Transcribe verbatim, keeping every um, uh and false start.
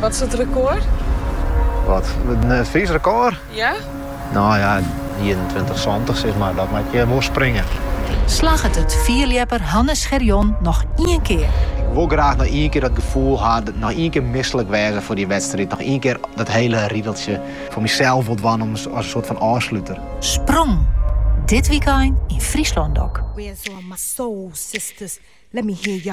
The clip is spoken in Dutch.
Wat is het record? Wat? Een Fries record? Ja? Nou ja, eenentwintig zwantig zeg maar, dat maak je moest springen. Slag het het vierlieper Hannes Gerjon nog één keer. Ik wil graag nog één keer dat gevoel hebben, nog één keer misselijk wezen voor die wedstrijd. Nog één keer dat hele riedeltje voor mezelf wilt wannen als een soort van afsluiter. Sprong. Dit weekend in Friesland ook. Where's all my soul sisters? Let me hear